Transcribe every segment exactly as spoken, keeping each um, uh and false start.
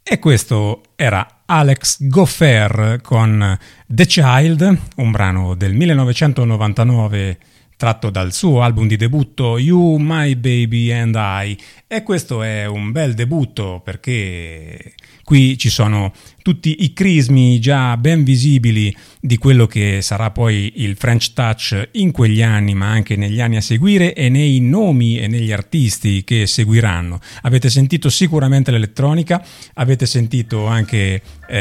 E questo era Alex Gopher con The Child, un brano del millenovecentonovantanove tratto dal suo album di debutto You, My Baby and I. E questo è un bel debutto perché qui ci sono tutti i crismi già ben visibili di quello che sarà poi il French Touch in quegli anni, ma anche negli anni a seguire, e nei nomi e negli artisti che seguiranno. Avete sentito sicuramente l'elettronica, avete sentito anche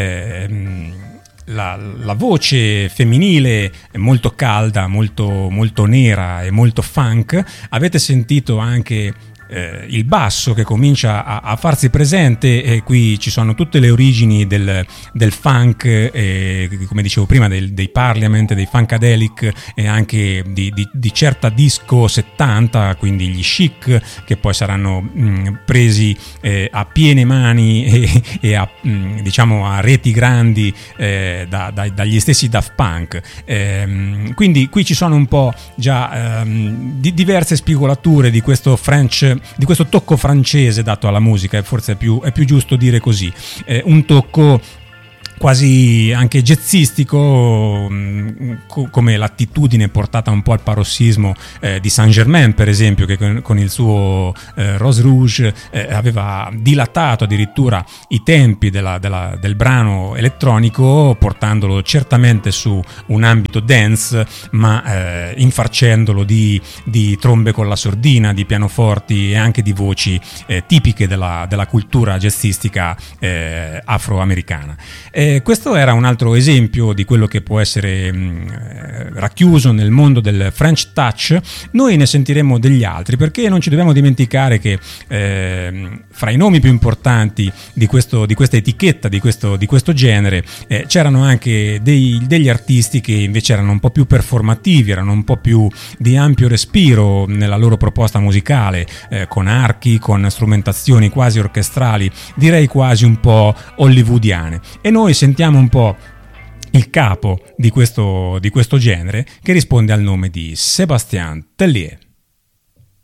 ehm, La, la voce femminile molto calda, molto, molto nera e molto funk. Avete sentito anche eh, il basso che comincia a, a farsi presente, e qui ci sono tutte le origini del, del funk, eh, come dicevo prima, del, dei Parliament, dei Funkadelic, e anche di, di, di certa disco settanta, quindi gli Chic, che poi saranno mh, presi eh, a piene mani e, e a, mh, diciamo a reti grandi eh, da, da, dagli stessi Daft Punk. Eh, quindi qui ci sono un po' già ehm, di diverse spigolature di questo French, di questo tocco francese dato alla musica, e forse è più, è più giusto dire così, eh, un tocco quasi anche jazzistico, come l'attitudine portata un po' al parossismo eh, di Saint-Germain, per esempio, che con, con il suo eh, Rose Rouge eh, aveva dilatato addirittura i tempi della, della, del brano elettronico, portandolo certamente su un ambito dance, ma eh, infarcendolo di, di trombe con la sordina, di pianoforti e anche di voci eh, tipiche della, della cultura jazzistica eh, afroamericana. Eh, questo era un altro esempio di quello che può essere mh, racchiuso nel mondo del French Touch. Noi ne sentiremo degli altri, perché non ci dobbiamo dimenticare che eh, fra i nomi più importanti di, questo, di questa etichetta, di questo, di questo genere, eh, c'erano anche dei, degli artisti che invece erano un po' più performativi, erano un po' più di ampio respiro nella loro proposta musicale, eh, con archi, con strumentazioni quasi orchestrali, direi quasi un po' hollywoodiane. E noi sentiamo un po' il capo di questo, di questo genere, che risponde al nome di Sébastien Tellier.